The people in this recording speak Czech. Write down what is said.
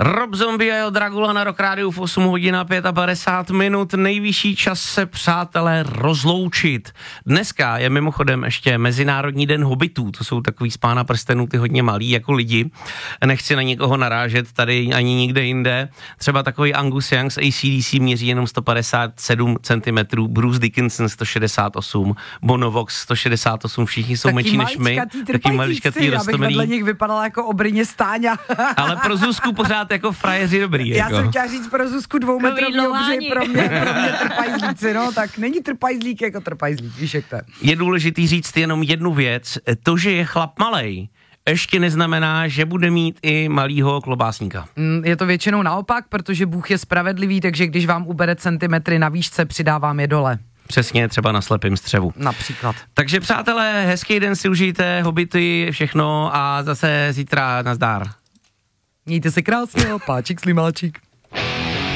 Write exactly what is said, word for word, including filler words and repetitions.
Rob Zombie a jeho Dragula na Rock Rádiu v osm hodin a padesát pět minut. Nejvyšší čas se, přátelé, rozloučit. Dneska je mimochodem ještě Mezinárodní den hobitů. To jsou takový z Pána prstenů, ty hodně malí jako lidi. Nechci na nikoho narážet tady ani nikde jinde. Třeba takový Angus Young z A C D C měří jenom sto padesát sedm centimetrů, Bruce Dickinson sto šedesát osm, Bono Vox sto šedesát osm, všichni jsou menší než my. Taky maličkatý, abych vedle nich vypadala jako Obrině Stáňa. Ale pro Zuzku pořád jako frajeři dobrý. Já jako. jsem chtěla říct pro Zuzku dvoumetrový obři, pro mě, pro mě trpajzlíci, no, tak není trpajzlík jako trpajzlík, víš jak to je. Je důležitý říct jenom jednu věc, to, že je chlap malej, ještě neznamená, že bude mít i malýho klobásníka. Je to většinou naopak, protože Bůh je spravedlivý, takže když vám ubere centimetry na výšce, přidávám je dole. Přesně, třeba na slepým střevu. Například. Takže přátelé, hezký den si užijte, hobity, všechno a zase zítra nazdár. Mějte se krásně, páčik slimáčik.